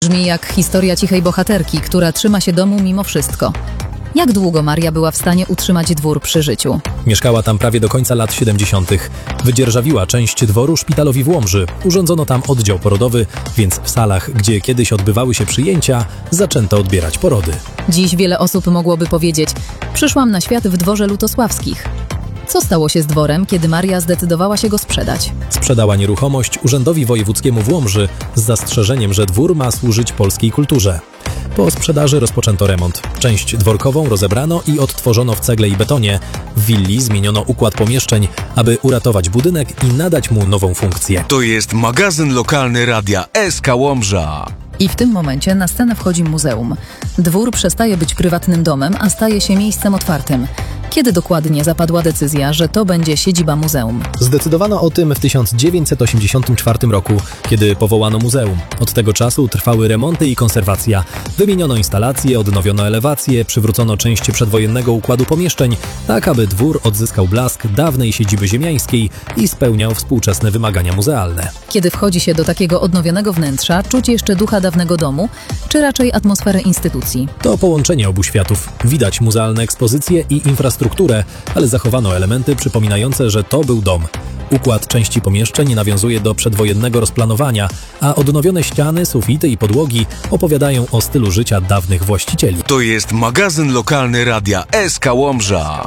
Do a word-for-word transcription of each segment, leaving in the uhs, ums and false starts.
Brzmi jak historia cichej bohaterki, która trzyma się domu mimo wszystko. Jak długo Maria była w stanie utrzymać dwór przy życiu? Mieszkała tam prawie do końca lat siedemdziesiątych. Wydzierżawiła część dworu szpitalowi w Łomży. Urządzono tam oddział porodowy, więc w salach, gdzie kiedyś odbywały się przyjęcia, zaczęto odbierać porody. Dziś wiele osób mogłoby powiedzieć: przyszłam na świat w dworze Lutosławskich. Co stało się z dworem, kiedy Maria zdecydowała się go sprzedać? Sprzedała nieruchomość Urzędowi Wojewódzkiemu w Łomży z zastrzeżeniem, że dwór ma służyć polskiej kulturze. Po sprzedaży rozpoczęto remont. Część dworkową rozebrano i odtworzono w cegle i betonie. W willi zmieniono układ pomieszczeń, aby uratować budynek i nadać mu nową funkcję. To jest magazyn lokalny Radia S K Łomża. I w tym momencie na scenę wchodzi muzeum. Dwór przestaje być prywatnym domem, a staje się miejscem otwartym. Kiedy dokładnie zapadła decyzja, że to będzie siedziba muzeum? Zdecydowano o tym w tysiąc dziewięćset osiemdziesiątym czwartym roku, kiedy powołano muzeum. Od tego czasu trwały remonty i konserwacja. Wymieniono instalacje, odnowiono elewacje, przywrócono część przedwojennego układu pomieszczeń, tak aby dwór odzyskał blask dawnej siedziby ziemiańskiej i spełniał współczesne wymagania muzealne. Kiedy wchodzi się do takiego odnowionego wnętrza, czuć jeszcze ducha dawnego domu, czy raczej atmosferę instytucji? To połączenie obu światów. Widać muzealne ekspozycje i infrastrukturę, ale zachowano elementy przypominające, że to był dom. Układ części pomieszczeń nawiązuje do przedwojennego rozplanowania, a odnowione ściany, sufity i podłogi opowiadają o stylu życia dawnych właścicieli. To jest magazyn lokalny Radia S K Łomża.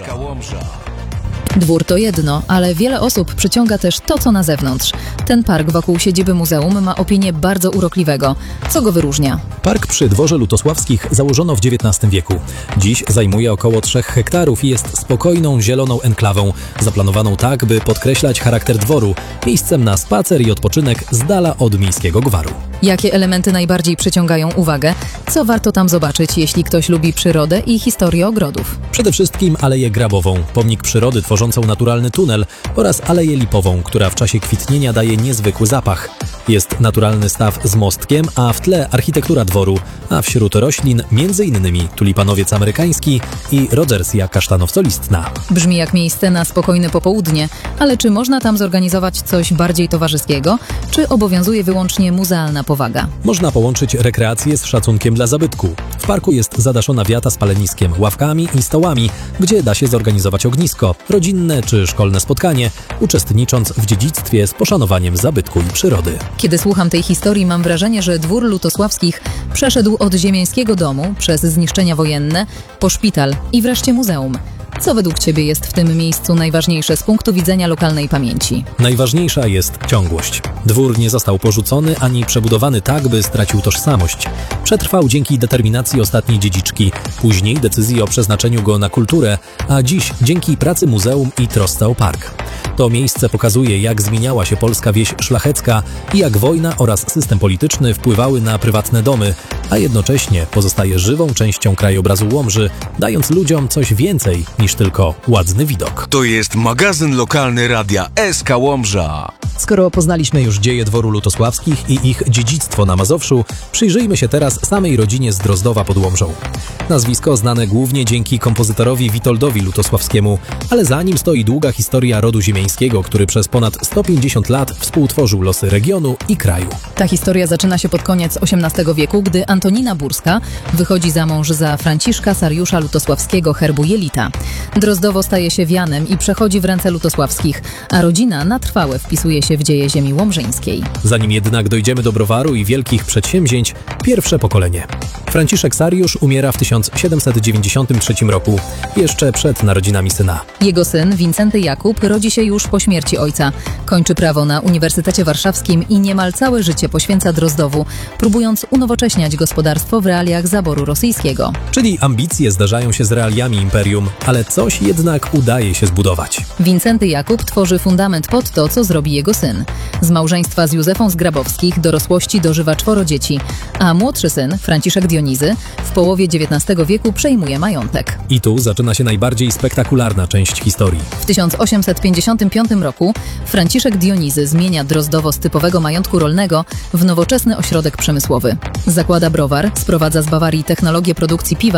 Dwór to jedno, ale wiele osób przyciąga też to, co na zewnątrz. Ten park wokół siedziby muzeum ma opinię bardzo urokliwego. Co go wyróżnia? Park przy dworze Lutosławskich założono w dziewiętnastym wieku. Dziś zajmuje około trzech hektarów i jest spokojną, zieloną enklawą, zaplanowaną tak, by podkreślać charakter dworu, miejscem na spacer i odpoczynek z dala od miejskiego gwaru. Jakie elementy najbardziej przyciągają uwagę? Co warto tam zobaczyć, jeśli ktoś lubi przyrodę i historię ogrodów? Przede wszystkim Aleję Grabową, pomnik przyrody tworzącą naturalny tunel, oraz Aleję Lipową, która w czasie kwitnienia daje niezwykły zapach. Jest naturalny staw z mostkiem, a w tle architektura dworu, a wśród roślin między innymi tulipanowiec amerykański i rodzersja kasztanowcolistna. Brzmi jak miejsce na spokojne popołudnie, ale czy można tam zorganizować coś bardziej towarzyskiego, czy obowiązuje wyłącznie muzealna powaga? Można połączyć rekreację z szacunkiem dla zabytku. W parku jest zadaszona wiata z paleniskiem, ławkami i stołami, gdzie da się zorganizować ognisko, rodzinne czy szkolne spotkanie, uczestnicząc w dziedzictwie z poszanowaniem zabytku i przyrody. Kiedy słucham tej historii, mam wrażenie, że dwór Lutosławskich przeszedł od ziemiańskiego domu przez zniszczenia wojenne po szpital i wreszcie muzeum. Co według Ciebie jest w tym miejscu najważniejsze z punktu widzenia lokalnej pamięci? Najważniejsza jest ciągłość. Dwór nie został porzucony ani przebudowany tak, by stracił tożsamość. Przetrwał dzięki determinacji ostatniej dziedziczki, później decyzji o przeznaczeniu go na kulturę, a dziś dzięki pracy muzeum i trosce o park. To miejsce pokazuje, jak zmieniała się polska wieś szlachecka i jak wojna oraz system polityczny wpływały na prywatne domy, a jednocześnie pozostaje żywą częścią krajobrazu Łomży, dając ludziom coś więcej niż tylko ładny widok. To jest magazyn lokalny Radia S K Łomża. Skoro poznaliśmy już dzieje dworu Lutosławskich i ich dziedzictwo na Mazowszu, przyjrzyjmy się teraz samej rodzinie z Drozdowa pod Łomżą. Nazwisko znane głównie dzięki kompozytorowi Witoldowi Lutosławskiemu, ale za nim stoi długa historia rodu ziemiańskiego, który przez ponad sto pięćdziesiąt lat współtworzył losy regionu i kraju. Ta historia zaczyna się pod koniec osiemnastego wieku, gdy Antonina Burska wychodzi za mąż za Franciszka Sariusza Lutosławskiego herbu Jelita. Drozdowo staje się wianem i przechodzi w ręce Lutosławskich, a rodzina na trwałe wpisuje się w dzieje ziemi łomżyńskiej. Zanim jednak dojdziemy do browaru i wielkich przedsięwzięć, pierwsze pokolenie. Franciszek Sariusz umiera w tysiąc siedemset dziewięćdziesiątym trzecim roku, jeszcze przed narodzinami syna. Jego syn, Wincenty Jakub, rodzi się już po śmierci ojca. Kończy prawo na Uniwersytecie Warszawskim i niemal całe życie poświęca Drozdowu, próbując unowocześniać gospodarstwo w realiach zaboru rosyjskiego. Czyli ambicje zdarzają się z realiami imperium, ale coś jednak udaje się zbudować. Wincenty Jakub tworzy fundament pod to, co zrobi jego syn. Z małżeństwa z Józefą z Grabowskich dorosłości dożywa czworo dzieci, a młodszy syn, Franciszek Dionizy, w połowie dziewiętnastego wieku przejmuje majątek. I tu zaczyna się najbardziej spektakularna część historii. W tysiąc osiemset pięćdziesiątym piątym roku Franciszek Dionizy zmienia Drozdowo z typowego majątku rolnego w nowoczesny ośrodek przemysłowy. Zakłada browar, sprowadza z Bawarii technologię produkcji piwa,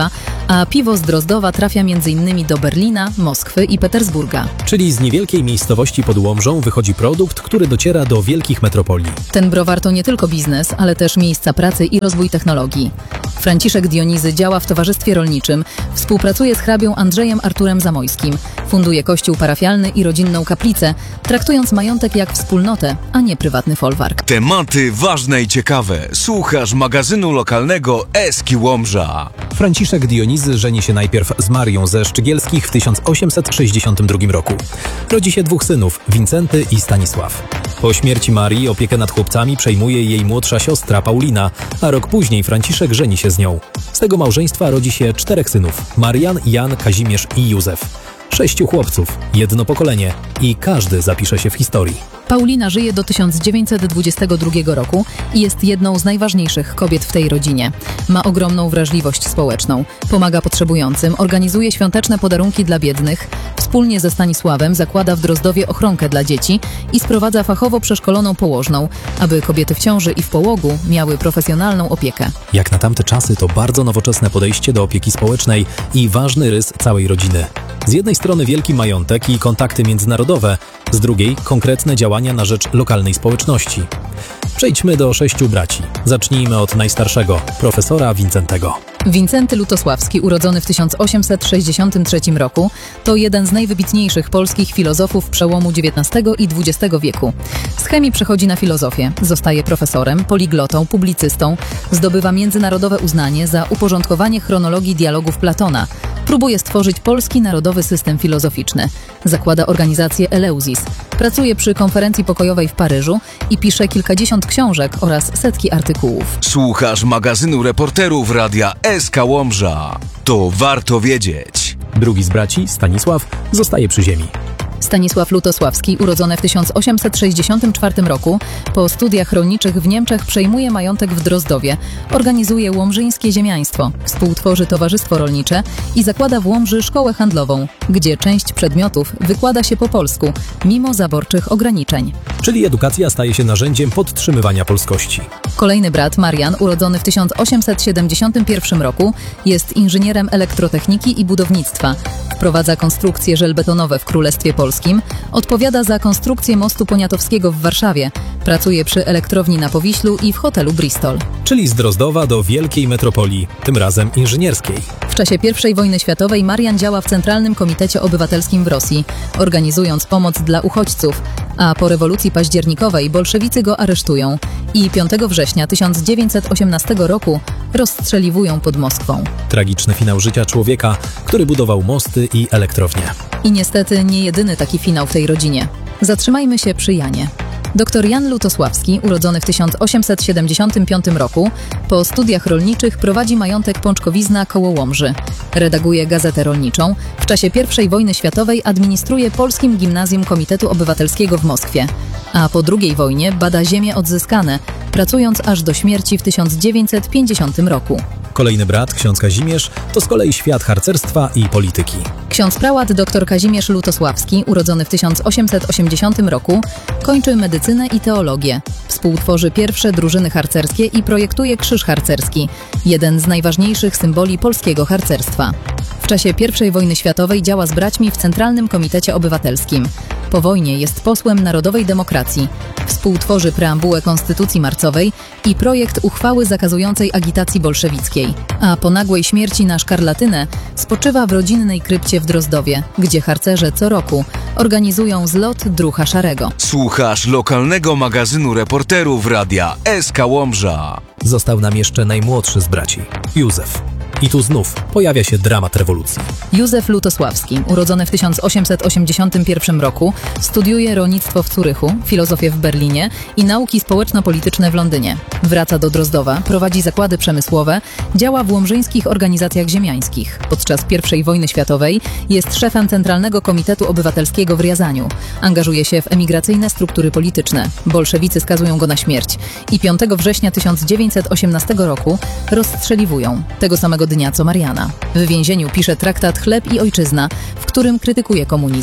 a piwo z Drozdowa trafia między innymi do Berlina, Moskwy i Petersburga. Czyli z niewielkiej miejscowości pod Łomżą wychodzi produkt, który dociera do wielkich metropolii. Ten browar to nie tylko biznes, ale też miejsca pracy i rozwój technologii. Franciszek Dionizy działa w towarzystwie rolniczym, współpracuje z hrabią Andrzejem Arturem Zamojskim, funduje kościół parafialny i rodzinną kaplicę, traktując majątek jak wspólnotę, a nie prywatny folwark. Tematy ważne i ciekawe. Słuchasz magazynu lokalnego Eski Łomża. Franciszek Dionizy żeni się najpierw z Marią ze Szczygielskich w tysiąc osiemset sześćdziesiątym drugim roku. Rodzi się dwóch synów, Wincenty i Stanisław. Po śmierci Marii opiekę nad chłopcami przejmuje jej młodsza siostra Paulina, a rok później Franciszek żeni się z nią. Z tego małżeństwa rodzi się czterech synów: Marian, Jan, Kazimierz i Józef. Sześciu chłopców, jedno pokolenie i każdy zapisze się w historii. Paulina żyje do tysiąc dziewięćset dwudziestego drugiego roku i jest jedną z najważniejszych kobiet w tej rodzinie. Ma ogromną wrażliwość społeczną, pomaga potrzebującym, organizuje świąteczne podarunki dla biednych, wspólnie ze Stanisławem zakłada w Drozdowie ochronkę dla dzieci i sprowadza fachowo przeszkoloną położną, aby kobiety w ciąży i w połogu miały profesjonalną opiekę. Jak na tamte czasy to bardzo nowoczesne podejście do opieki społecznej i ważny rys całej rodziny. Z jednej strony wielki majątek i kontakty międzynarodowe, z drugiej konkretne działania na rzecz lokalnej społeczności. Przejdźmy do sześciu braci. Zacznijmy od najstarszego, profesora Wincentego. Wincenty Lutosławski, urodzony w tysiąc osiemset sześćdziesiątym trzecim roku, to jeden z najwybitniejszych polskich filozofów przełomu dziewiętnastego i dwudziestego wieku. Z chemii przechodzi na filozofię, zostaje profesorem, poliglotą, publicystą, zdobywa międzynarodowe uznanie za uporządkowanie chronologii dialogów Platona, próbuje stworzyć polski narodowy system filozoficzny, zakłada organizację Eleusis, pracuje przy konferencji pokojowej w Paryżu i pisze kilkadziesiąt książek oraz setki artykułów. Słuchasz magazynu reporterów radia Eska Łomża. To warto wiedzieć. Drugi z braci, Stanisław, zostaje przy ziemi. Stanisław Lutosławski, urodzony w tysiąc osiemset sześćdziesiątym czwartym roku, po studiach rolniczych w Niemczech przejmuje majątek w Drozdowie, organizuje łomżyńskie ziemiaństwo, współtworzy towarzystwo rolnicze i zakłada w Łomży szkołę handlową, gdzie część przedmiotów wykłada się po polsku, mimo zaborczych ograniczeń. Czyli edukacja staje się narzędziem podtrzymywania polskości. Kolejny brat, Marian, urodzony w tysiąc osiemset siedemdziesiątym pierwszym roku, jest inżynierem elektrotechniki i budownictwa. Wprowadza konstrukcje żelbetonowe w Królestwie Polskim, odpowiada za konstrukcję mostu poniatowskiego w Warszawie, pracuje przy elektrowni na Powiślu i w hotelu Bristol. Czyli z Drozdowa do wielkiej metropolii, tym razem inżynierskiej. W czasie pierwszej wojny światowej Marian działa w Centralnym Komitecie Obywatelskim w Rosji, organizując pomoc dla uchodźców, a po rewolucji październikowej bolszewicy go aresztują i piątego września tysiąc dziewięćset osiemnastego roku rozstrzeliwują pod Moskwą. Tragiczny finał życia człowieka, który budował mosty i elektrownie. I niestety nie jedyny taki finał w tej rodzinie. Zatrzymajmy się przy Janie. Doktor Jan Lutosławski, urodzony w tysiąc osiemset siedemdziesiątym piątym roku, po studiach rolniczych prowadzi majątek Pączkowizna koło Łomży. Redaguje gazetę rolniczą. W czasie pierwszej wojny światowej administruje Polskim Gimnazjum Komitetu Obywatelskiego w Moskwie. A po drugiej wojnie bada ziemie odzyskane, pracując aż do śmierci w tysiąc dziewięćset pięćdziesiątym roku. Kolejny brat, ksiądz Kazimierz, to z kolei świat harcerstwa i polityki. Ksiądz prałat dr Kazimierz Lutosławski, urodzony w tysiąc osiemset osiemdziesiątym roku, kończy medycynę i teologię. Współtworzy pierwsze drużyny harcerskie i projektuje krzyż harcerski, jeden z najważniejszych symboli polskiego harcerstwa. W czasie pierwszej wojny światowej działa z braćmi w Centralnym Komitecie Obywatelskim. Po wojnie jest posłem Narodowej Demokracji. Współtworzy preambułę Konstytucji Marcowej i projekt uchwały zakazującej agitacji bolszewickiej. A po nagłej śmierci na szkarlatynę spoczywa w rodzinnej krypcie w Drozdowie, gdzie harcerze co roku organizują zlot Drucha Szarego. Słuchasz lokalnego magazynu reporterów radia Eska Łomża. Został nam jeszcze najmłodszy z braci, Józef. I tu znów pojawia się dramat rewolucji. Józef Lutosławski, urodzony w tysiąc osiemset osiemdziesiątym pierwszym roku, studiuje rolnictwo w Zurychu, filozofię w Berlinie i nauki społeczno-polityczne w Londynie. Wraca do Drozdowa, prowadzi zakłady przemysłowe, działa w łomżyńskich organizacjach ziemiańskich. Podczas pierwszej wojny światowej jest szefem Centralnego Komitetu Obywatelskiego w Riazaniu. Angażuje się w emigracyjne struktury polityczne. Bolszewicy skazują go na śmierć i piątego września tysiąc dziewięćset osiemnastego roku rozstrzeliwują, tego samego dnia co Mariana. W więzieniu pisze traktat Chleb i Ojczyzna, w którym krytykuje komunizm.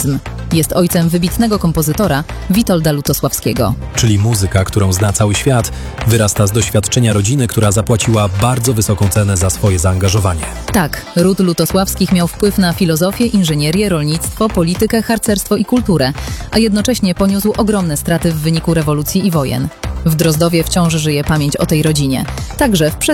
Jest ojcem wybitnego kompozytora Witolda Lutosławskiego. Czyli muzyka, którą zna cały świat, wyrasta z doświadczenia rodziny, która zapłaciła bardzo wysoką cenę za swoje zaangażowanie. Tak, ród Lutosławskich miał wpływ na filozofię, inżynierię, rolnictwo, politykę, harcerstwo i kulturę, a jednocześnie poniósł ogromne straty w wyniku rewolucji i wojen. W Drozdowie wciąż żyje pamięć o tej rodzinie, także w przestrzeni